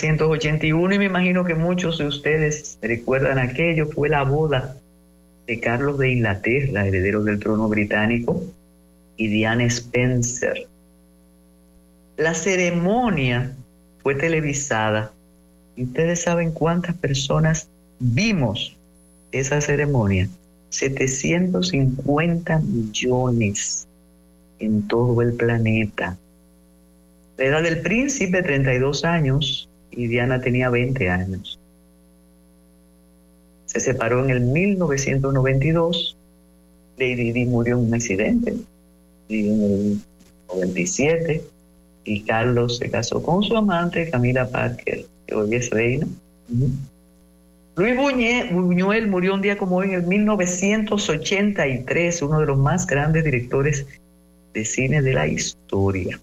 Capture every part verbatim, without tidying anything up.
novecientos ochenta y uno, y me imagino que muchos de ustedes recuerdan aquello, fue la boda de Carlos de Inglaterra, heredero del trono británico, y Diana Spencer. La ceremonia fue televisada y ustedes saben cuántas personas vimos esa ceremonia. setecientos cincuenta millones en todo el planeta. La edad del príncipe, treinta y dos años, y Diana tenía veinte años. Se separó en el mil novecientos noventa y dos. Lady Di murió en un accidente y en el noventa y siete, y Carlos se casó con su amante Camila Parker, que hoy es reina. Uh-huh. Luis Buñuel, Buñuel murió un día como hoy en el mil novecientos ochenta y tres, uno de los más grandes directores de cine de la historia.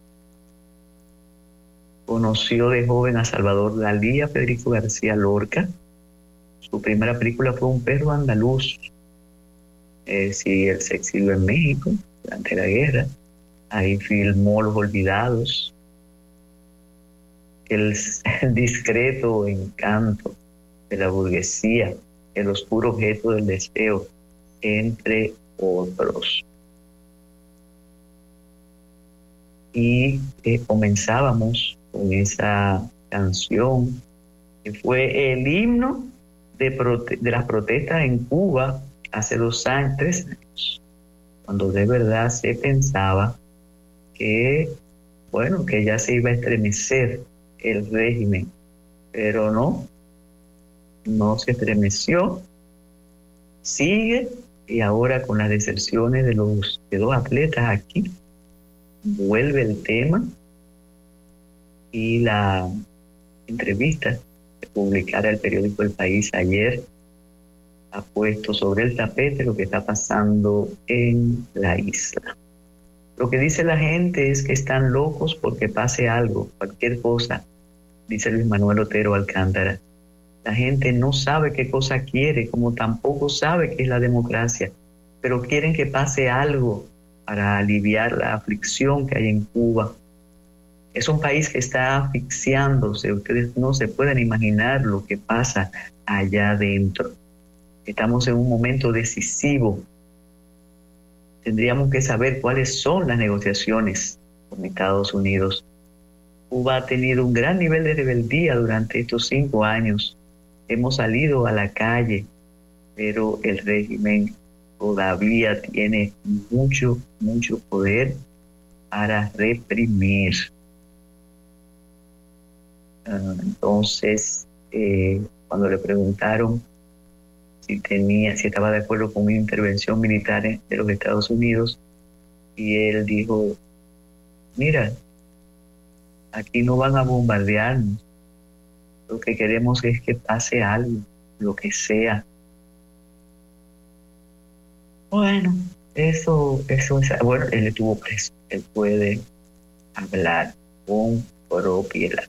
Conoció de joven a Salvador Dalí y a Federico García Lorca. Su primera película fue Un perro andaluz. Eh, sí, él se exilió en México durante la guerra. Ahí filmó Los Olvidados. El, el discreto encanto de la burguesía, El oscuro objeto del deseo, entre otros. Y eh, comenzábamos con esa canción que fue el himno de, prote- de las protestas en Cuba hace dos años, tres años, cuando de verdad se pensaba que, bueno, que ya se iba a estremecer el régimen, pero no, no se estremeció, sigue, y ahora con las deserciones de los de dos atletas aquí, vuelve el tema, y la entrevista que publicara el periódico El País ayer ha puesto sobre el tapete lo que está pasando en la isla. Lo que dice la gente es que están locos porque pase algo, cualquier cosa, dice Luis Manuel Otero Alcántara. La gente no sabe qué cosa quiere, como tampoco sabe qué es la democracia, pero quieren que pase algo para aliviar la aflicción que hay en Cuba. Es un país que está asfixiándose. Ustedes no se pueden imaginar lo que pasa allá adentro. Estamos en un momento decisivo. Tendríamos que saber cuáles son las negociaciones con Estados Unidos. Cuba ha tenido un gran nivel de rebeldía durante estos cinco años. Hemos salido a la calle, pero el régimen todavía tiene mucho, mucho poder para reprimir. Uh, entonces, eh, cuando le preguntaron si tenía, si estaba de acuerdo con una intervención militar de los Estados Unidos, y él dijo: mira, aquí no van a bombardearnos, lo que queremos es que pase algo, lo que sea. Bueno, eso, eso es, bueno, él estuvo preso, él puede hablar con propiedad.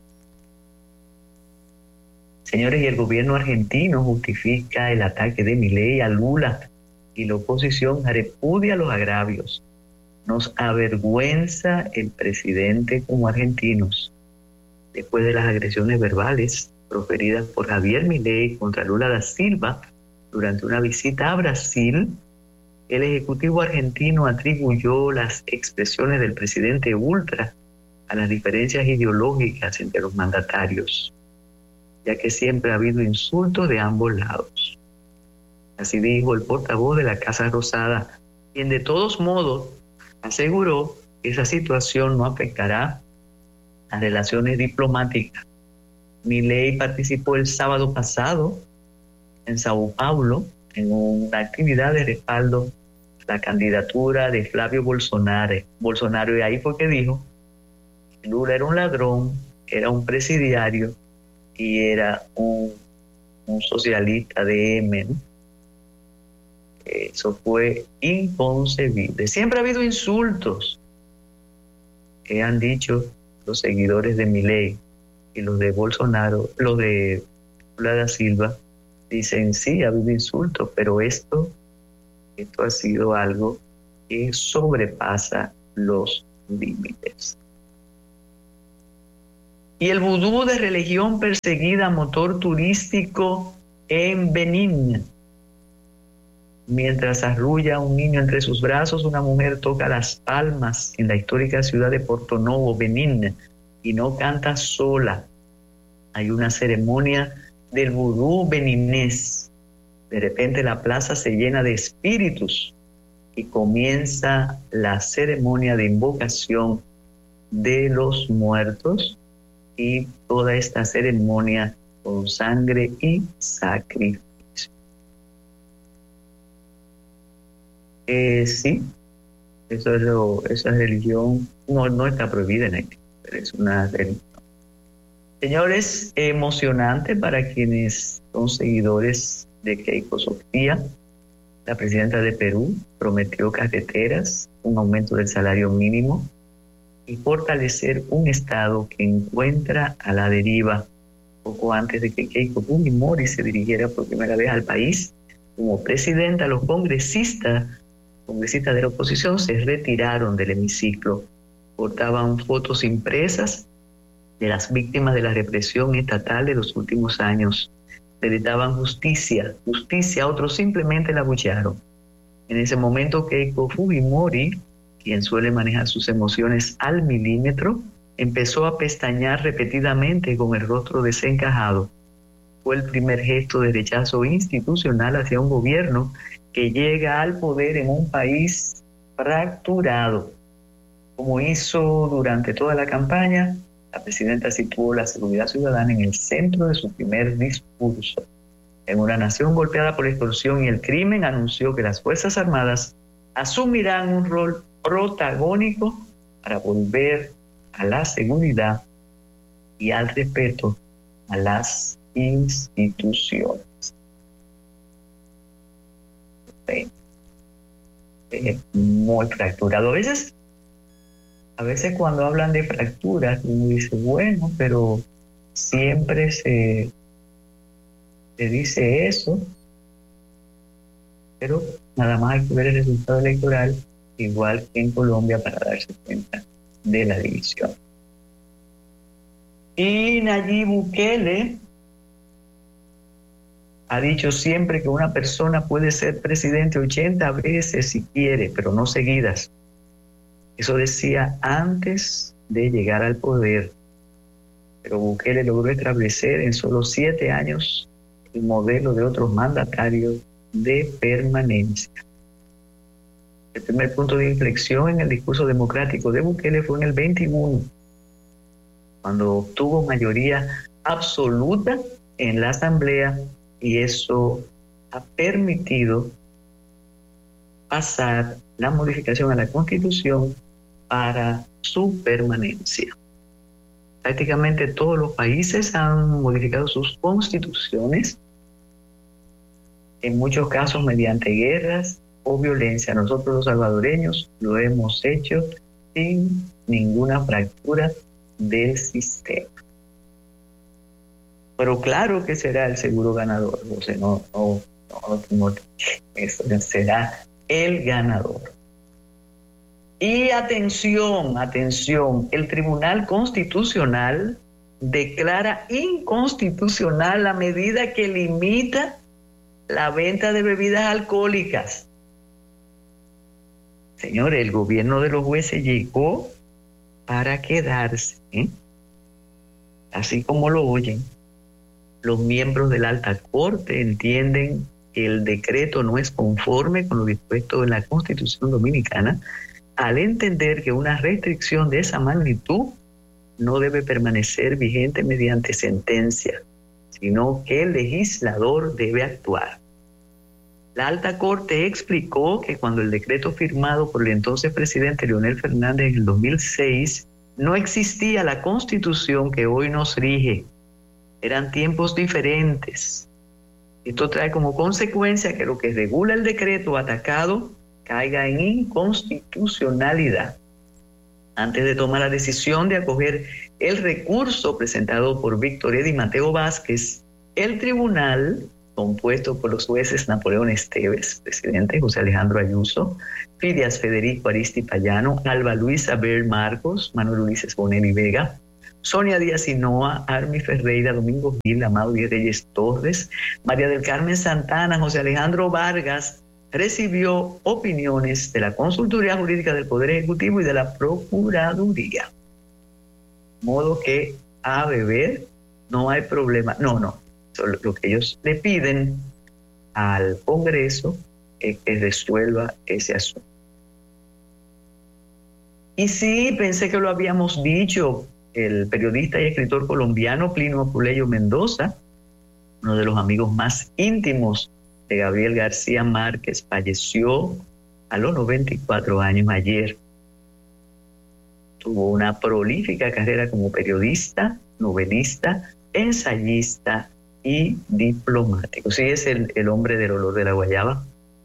Señores, y el gobierno argentino justifica el ataque de Milei a Lula, y la oposición repudia los agravios. Nos avergüenza el presidente como argentinos. Después de las agresiones verbales proferidas por Javier Milei contra Lula da Silva durante una visita a Brasil, el ejecutivo argentino atribuyó las expresiones del presidente ultra a las diferencias ideológicas entre los mandatarios, ya que siempre ha habido insultos de ambos lados. Así dijo el portavoz de la Casa Rosada, quien de todos modos aseguró que esa situación no afectará las relaciones diplomáticas. Milei participó el sábado pasado en Sao Paulo en una actividad de respaldo a la candidatura de Flavio Bolsonaro. Bolsonaro, y ahí fue que dijo que Lula era un ladrón, era un presidiario y era un, un socialista de M, ¿no? Eso fue inconcebible. Siempre ha habido insultos que han dicho los seguidores de Milei, y los de Bolsonaro, los de Lula da Silva, dicen sí, ha habido insultos, pero esto, esto ha sido algo que sobrepasa los límites. Y el vudú de religión perseguida, motor turístico en Benín. Mientras arrulla a un niño entre sus brazos, una mujer toca las palmas en la histórica ciudad de Porto Novo, Benín, y no canta sola. Hay una ceremonia del vudú beninés. De repente la plaza se llena de espíritus y comienza la ceremonia de invocación de los muertos y toda esta ceremonia con sangre y sacrificio. Eh, sí, eso es lo, esa religión no, no está prohibida en Haití, pero es una religión. Señores, emocionante para quienes son seguidores de Keiko Sofía. La presidenta de Perú prometió carreteras, un aumento del salario mínimo y fortalecer un Estado que encuentra a la deriva. Poco antes de que Keiko Fujimori se dirigiera por primera vez al país como presidenta, los congresistas, congresistas de la oposición se retiraron del hemiciclo. Portaban fotos impresas de las víctimas de la represión estatal de los últimos años. Gritaban justicia, justicia, otros simplemente la abuchearon. En ese momento Keiko Fujimori, quien suele manejar sus emociones al milímetro, empezó a pestañear repetidamente con el rostro desencajado. Fue el primer gesto de rechazo institucional hacia un gobierno que llega al poder en un país fracturado. Como hizo durante toda la campaña, la presidenta situó la seguridad ciudadana en el centro de su primer discurso. En una nación golpeada por la extorsión y el crimen, anunció que las Fuerzas Armadas asumirán un rol protagónico para volver a la seguridad y al respeto a las instituciones. Es muy fracturado. A veces, a veces cuando hablan de fracturas, uno dice, bueno, pero siempre se, se dice eso, pero nada más hay que ver el resultado electoral, igual que en Colombia, para darse cuenta de la división. Y Nayib Bukele ha dicho siempre que una persona puede ser presidente ochenta veces si quiere, pero no seguidas. Eso decía antes de llegar al poder. Pero Bukele logró establecer en solo siete años el modelo de otros mandatarios de permanencia. El primer punto de inflexión en el discurso democrático de Bukele fue en el veintiuno, cuando obtuvo mayoría absoluta en la Asamblea, y eso ha permitido pasar la modificación a la Constitución para su permanencia. Prácticamente todos los países han modificado sus constituciones, en muchos casos mediante guerras o violencia. Nosotros los salvadoreños lo hemos hecho sin ninguna fractura del sistema. Pero claro que será el seguro ganador, o sea, no, no, no, no, eso será el ganador. Y atención, atención, el Tribunal Constitucional declara inconstitucional la medida que limita la venta de bebidas alcohólicas. Señores, el gobierno de los jueces llegó para quedarse, ¿eh? Así como lo oyen. Los miembros de la Alta Corte entienden que el decreto no es conforme con lo dispuesto en la Constitución Dominicana, al entender que una restricción de esa magnitud no debe permanecer vigente mediante sentencia, sino que el legislador debe actuar. La Alta Corte explicó que cuando el decreto firmado por el entonces presidente Leonel Fernández en el dos mil seis no existía la Constitución que hoy nos rige. Eran tiempos diferentes. Esto trae como consecuencia que lo que regula el decreto atacado caiga en inconstitucionalidad. Antes de tomar la decisión de acoger el recurso presentado por Víctor Edi Mateo Vázquez, el tribunal, compuesto por los jueces Napoleón Esteves, presidente, José Alejandro Ayuso, Fidias Federico Aristi Payano, Alba Luisa Ber Marcos, Manuel Ulises Bonelli Vega, Sonia Díaz Sinoa, Armi Ferreira, Domingo Gil, Amado Díaz Reyes Torres, María del Carmen Santana, José Alejandro Vargas, recibió opiniones de la Consultoría Jurídica del Poder Ejecutivo y de la Procuraduría. De modo que a beber no hay problema. No, no. Solo lo que ellos le piden al Congreso es que resuelva ese asunto. Y sí, pensé que lo habíamos dicho, el periodista y escritor colombiano Plinio Apuleyo Mendoza, uno de los amigos más íntimos de Gabriel García Márquez, falleció a los noventa y cuatro años ayer. Tuvo una prolífica carrera como periodista, novelista, ensayista y diplomático. Sí, es el, el hombre del olor de la guayaba.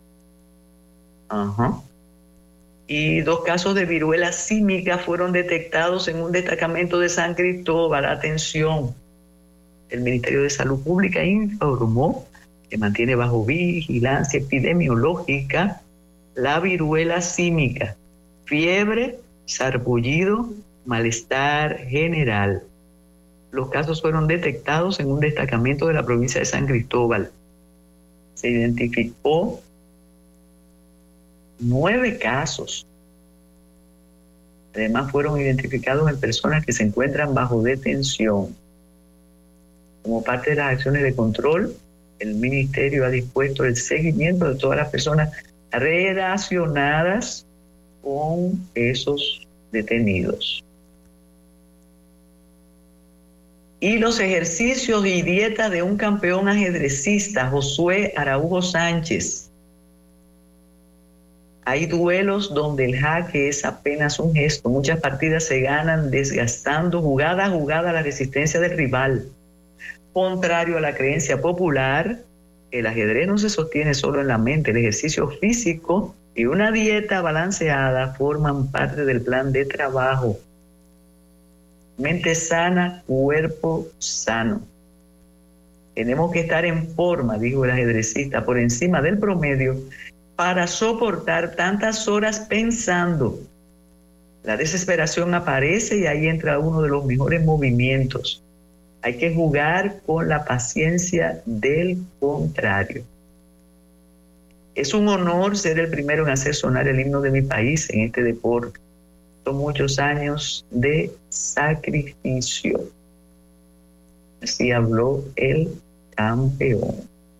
Ajá. Y dos casos de viruela símica fueron detectados en un destacamento de San Cristóbal. Atención, el Ministerio de Salud Pública informó que mantiene bajo vigilancia epidemiológica la viruela símica, fiebre, sarpullido, malestar general. Los casos fueron detectados en un destacamento de la provincia de San Cristóbal. Se identificó nueve casos. Además, fueron identificados en personas que se encuentran bajo detención. Como parte de las acciones de control, el Ministerio ha dispuesto el seguimiento de todas las personas relacionadas con esos detenidos. Y los ejercicios y dietas de un campeón ajedrecista, Josué Araujo Sánchez. Hay duelos donde el jaque es apenas un gesto. Muchas partidas se ganan desgastando jugada a jugada la resistencia del rival. Contrario a la creencia popular, el ajedrez no se sostiene solo en la mente. El ejercicio físico y una dieta balanceada forman parte del plan de trabajo. Mente sana, cuerpo sano. Tenemos que estar en forma, dijo el ajedrecista, por encima del promedio, para soportar tantas horas pensando. La desesperación aparece y ahí entra uno de los mejores movimientos. Hay que jugar con la paciencia del contrario. Es un honor ser el primero en hacer sonar el himno de mi país en este deporte. Son muchos años de sacrificio. Así habló el campeón.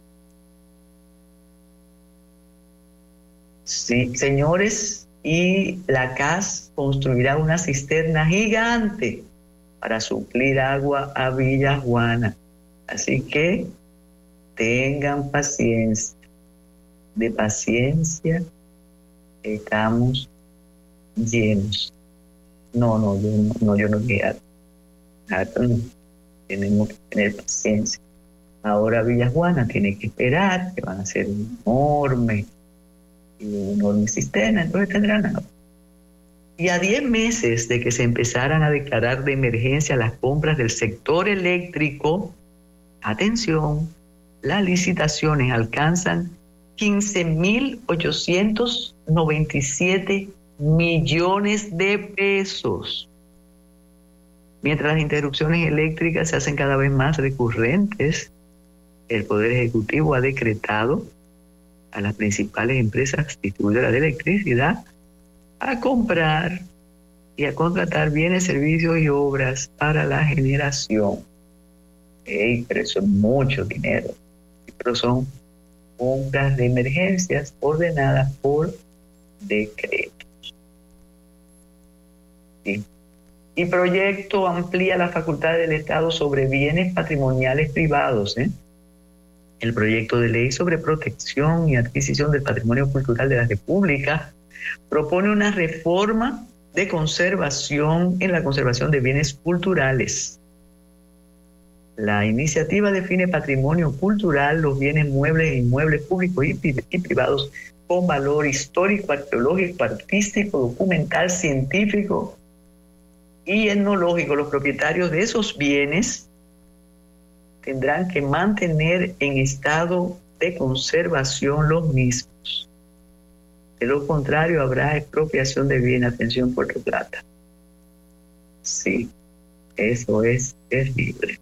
Sí, señores, y la C A S construirá una cisterna gigante para suplir agua a Villa Juana. Así que tengan paciencia. De paciencia estamos llenos. No, no, yo no, no yo no quiero. No. Tenemos que tener paciencia. Ahora Villa Juana tiene que esperar, que van a ser enormes. Y un enorme cisterna, entonces tendrán agua. Y a diez meses de que se empezaran a declarar de emergencia las compras del sector eléctrico, atención, las licitaciones alcanzan quince mil ochocientos noventa y siete millones de pesos. Mientras las interrupciones eléctricas se hacen cada vez más recurrentes, el Poder Ejecutivo ha decretado a las principales empresas distribuidoras de electricidad a comprar y a contratar bienes, servicios y obras para la generación. Hey, pero eso es mucho dinero. Pero son compras de emergencias ordenadas por decretos. ¿Sí? Y proyecto amplía las facultades del Estado sobre bienes patrimoniales privados, ¿eh? El proyecto de ley sobre protección y adquisición del patrimonio cultural de la República propone una reforma de conservación en la conservación de bienes culturales. La iniciativa define patrimonio cultural los bienes muebles e inmuebles públicos y, y privados con valor histórico, arqueológico, artístico, documental, científico y etnológico. Los propietarios de esos bienes tendrán que mantener en estado de conservación los mismos. De lo contrario, habrá expropiación de bien. Atención, Puerto Plata. Sí. eso es terrible.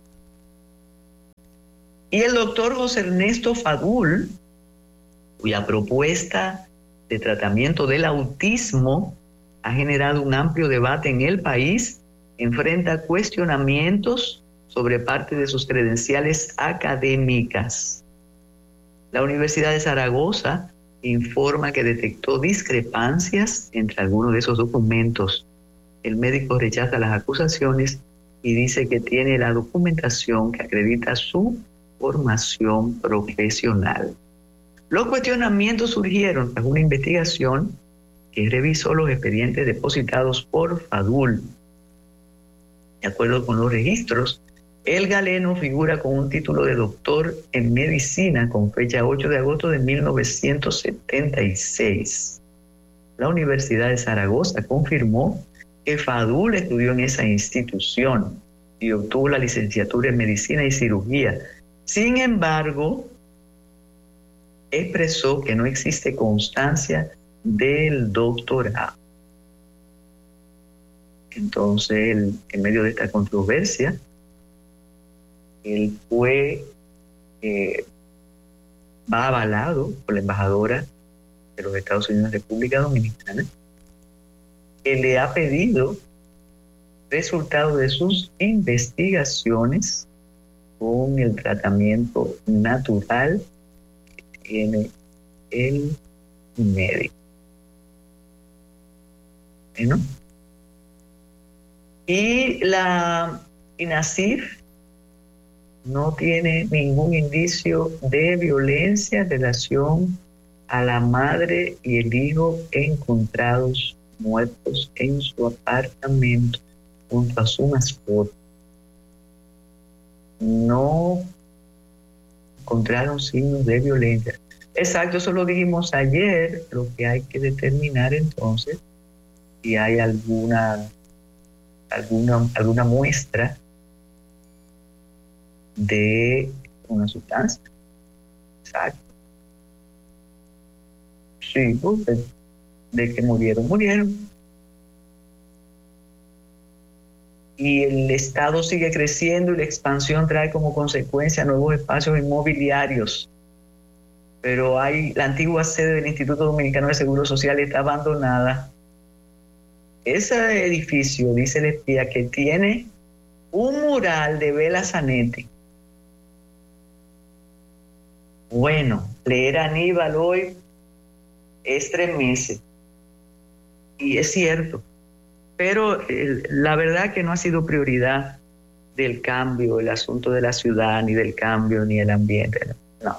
Y el doctor José Ernesto Fadul, cuya propuesta de tratamiento del autismo ha generado un amplio debate en el país, enfrenta cuestionamientos sobre parte de sus credenciales académicas. La Universidad de Zaragoza informa que detectó discrepancias entre algunos de esos documentos. El médico rechaza las acusaciones y dice que tiene la documentación que acredita su formación profesional. Los cuestionamientos surgieron tras una investigación que revisó los expedientes depositados por Fadul. De acuerdo con los registros, el galeno figura con un título de doctor en medicina con fecha ocho de agosto de mil novecientos setenta y seis. La Universidad de Zaragoza confirmó que Fadul estudió en esa institución y obtuvo la licenciatura en medicina y cirugía. Sin embargo, expresó que no existe constancia del doctorado. Entonces, él, en medio de esta controversia, él fue, eh, va avalado por la embajadora de los Estados Unidos de República Dominicana, que le ha pedido resultados de sus investigaciones con el tratamiento natural que tiene el médico. Bueno. Y la INASIF no tiene ningún indicio de violencia en relación a la madre y el hijo encontrados muertos en su apartamento junto a su mascota. No encontraron signos de violencia. Exacto, eso lo dijimos ayer. Lo que hay que determinar entonces si hay alguna alguna alguna muestra de una sustancia. Exacto. Sí, pues, de, de que murieron, murieron. Y el Estado sigue creciendo y la expansión trae como consecuencia nuevos espacios inmobiliarios. Pero hay la antigua sede del Instituto Dominicano de Seguro Social está abandonada. Ese edificio, dice el espía, que tiene un mural de Bela Zanetti. Bueno, leer a Aníbal hoy estremece. Y es cierto. Pero eh, la verdad que no ha sido prioridad del cambio, el asunto de la ciudad, ni del cambio, ni el ambiente. No.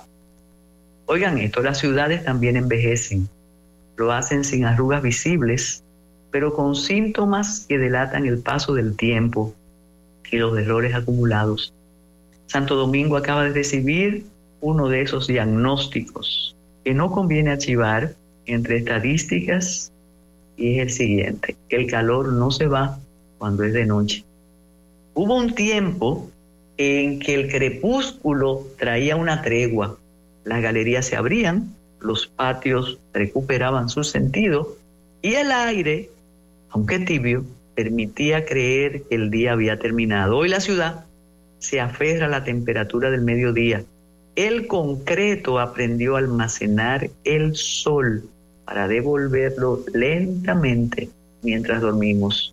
Oigan esto, las ciudades también envejecen. Lo hacen sin arrugas visibles, pero con síntomas que delatan el paso del tiempo y los errores acumulados. Santo Domingo acaba de recibir uno de esos diagnósticos que no conviene archivar entre estadísticas, y es el siguiente: el calor no se va cuando es de noche. Hubo un tiempo en que el crepúsculo traía una tregua. Las galerías se abrían, los patios recuperaban su sentido y el aire, aunque tibio, permitía creer que el día había terminado. Hoy la ciudad se aferra a la temperatura del mediodía. El concreto aprendió a almacenar el sol para devolverlo lentamente mientras dormimos.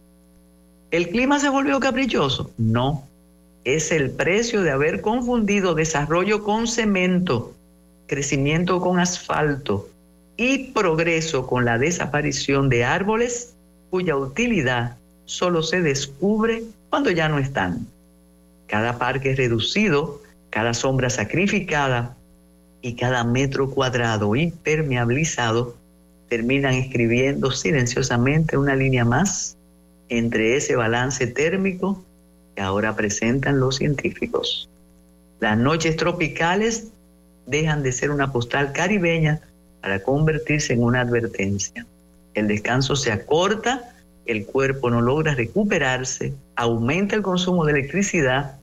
¿El clima se volvió caprichoso? No. Es el precio de haber confundido desarrollo con cemento, crecimiento con asfalto y progreso con la desaparición de árboles cuya utilidad solo se descubre cuando ya no están. Cada parque reducido, cada sombra sacrificada y cada metro cuadrado impermeabilizado terminan escribiendo silenciosamente una línea más entre ese balance térmico que ahora presentan los científicos. Las noches tropicales dejan de ser una postal caribeña para convertirse en una advertencia. El descanso se acorta, el cuerpo no logra recuperarse, aumenta el consumo de electricidad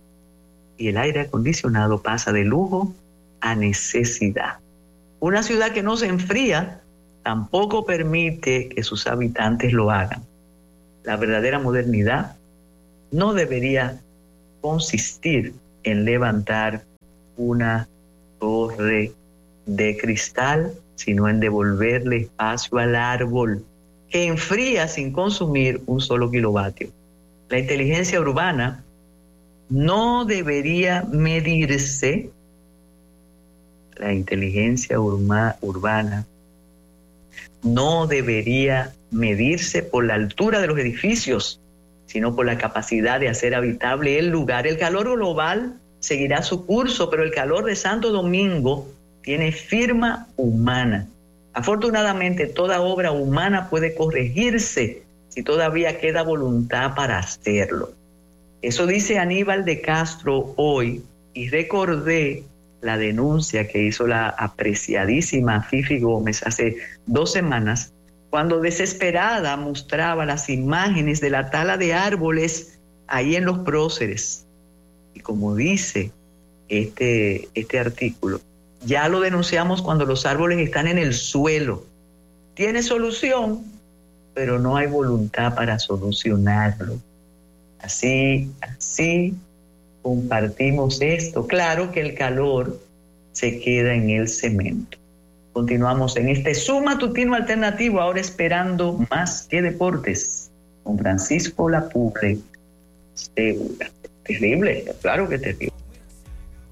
y el aire acondicionado pasa de lujo a necesidad. Una ciudad que no se enfría tampoco permite que sus habitantes lo hagan. La verdadera modernidad no debería consistir en levantar una torre de cristal, sino en devolverle espacio al árbol que enfría sin consumir un solo kilovatio. La inteligencia urbana no debería medirse, la inteligencia urma, urbana no debería medirse por la altura de los edificios, sino por la capacidad de hacer habitable el lugar. El calor global seguirá su curso, pero el calor de Santo Domingo tiene firma humana. Afortunadamente, toda obra humana puede corregirse si todavía queda voluntad para hacerlo. Eso dice Aníbal de Castro hoy, y recordé la denuncia que hizo la apreciadísima Fifi Gómez hace dos semanas, cuando desesperada mostraba las imágenes de la tala de árboles ahí en los próceres. Y como dice este, este artículo, ya lo denunciamos cuando los árboles están en el suelo. Tiene solución, pero no hay voluntad para solucionarlo. Así, así compartimos esto. Claro que el calor se queda en el cemento. Continuamos en este Zoom matutino alternativo, ahora esperando más que deportes, con Francisco Lapuble. Terrible, claro que terrible.